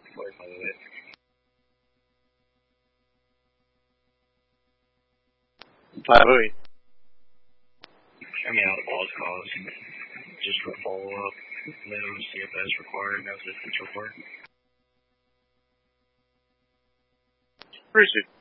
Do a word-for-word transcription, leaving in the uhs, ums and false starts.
Where's my limit? Five oh eight. I mean, out of all calls, just for follow-up, no C F S required, no assistance required. Appreciate it.